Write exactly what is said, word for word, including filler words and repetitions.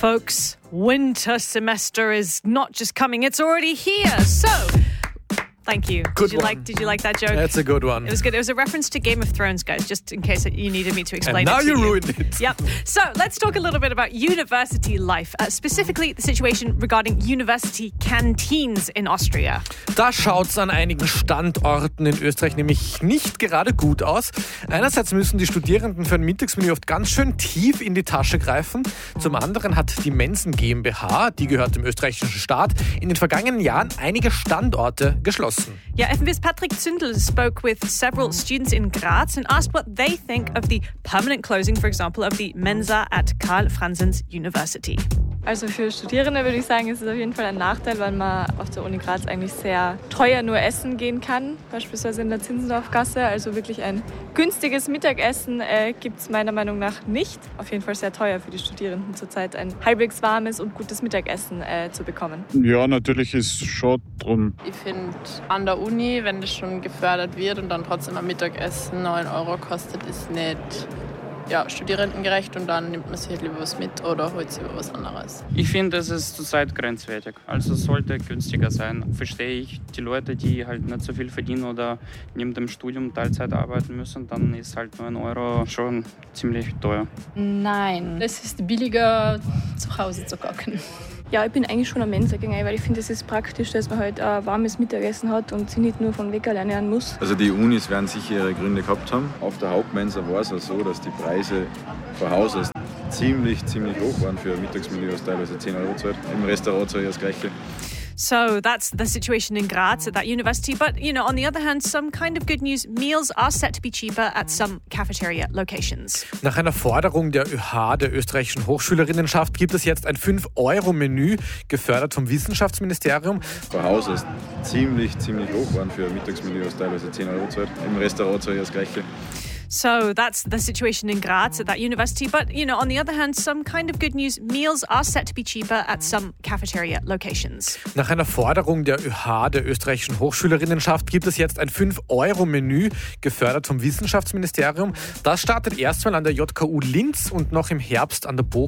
Folks, winter semester is not just coming, it's already here. So, thank you. Good did you one. like did you like that joke? That's a good one. It was good. It was a reference to Game of Thrones, guys, just in case you needed me to explain And now it to you you. ruined it. Yep. So let's talk a little bit about university life, uh, specifically the situation regarding university canteens in Austria. Da schaut's an einigen Standorten in Österreich nämlich nicht gerade gut aus. Einerseits müssen die Studierenden für ein Mittagsmenü oft ganz schön tief in die Tasche greifen. Zum anderen hat die Mensen GmbH, die gehört dem österreichischen Staat, in den vergangenen Jahren einige Standorte geschlossen. Yeah, F M V's Patrick Zündel spoke with several students in Graz and asked what they think of the permanent closing, for example, of the Mensa at Karl Franzens University. Also für Studierende würde ich sagen, ist es auf jeden Fall ein Nachteil, weil man auf der Uni Graz eigentlich sehr teuer nur essen gehen kann, beispielsweise in der Zinzendorfgasse. Also wirklich ein günstiges Mittagessen äh, gibt es meiner Meinung nach nicht. Auf jeden Fall sehr teuer für die Studierenden zurzeit, ein halbwegs warmes und gutes Mittagessen äh, zu bekommen. Ja, natürlich ist schon drum. Ich finde, an der Uni, wenn das schon gefördert wird und dann trotzdem ein Mittagessen neun Euro kostet, ist nicht ja, studierendengerecht und dann nimmt man sich halt lieber was mit oder holt sich über was anderes. Ich finde, es ist zurzeit grenzwertig. Also es sollte günstiger sein. Verstehe ich die Leute, die halt nicht so viel verdienen oder neben dem Studium Teilzeit arbeiten müssen, dann ist halt neun Euro schon ziemlich teuer. Nein, es ist billiger, zu Hause zu kochen. Ja, ich bin eigentlich schon ein Mensagänger, weil ich finde, es ist praktisch, dass man halt ein warmes Mittagessen hat und sich nicht nur von Weckerl ernähren muss. Also die Unis werden sicher ihre Gründe gehabt haben. Auf der Hauptmensa war es auch so, dass die Preise von Haus aus ziemlich, ziemlich hoch waren für ein Mittagsmenü, was teilweise zehn Euro zahlt. Im Restaurant zahle ich das Gleiche. So that's the situation in Graz at that university. But, you know, on the other hand, some kind of good news. Meals are set to be cheaper at some cafeteria locations. Nach einer Forderung der ÖH, der österreichischen Hochschülerinnenschaft, gibt es jetzt ein fünf Euro Menü, gefördert vom Wissenschaftsministerium. Von Haus aus ziemlich, ziemlich hoch waren für ein Mittagsmenü, was teilweise zehn Euro zahlt. Im Restaurant zahle ich das Gleiche. So that's the situation in Graz at that university. But, you know, on the other hand, some kind of good news. Meals are set to be cheaper at some cafeteria locations. Nach einer Forderung der ÖH, der österreichischen Hochschülerinnenschaft, gibt es jetzt ein fünf Euro Menü, gefördert vom Wissenschaftsministerium. Das startet erstmal an der J K U Linz und noch im Herbst an der Bo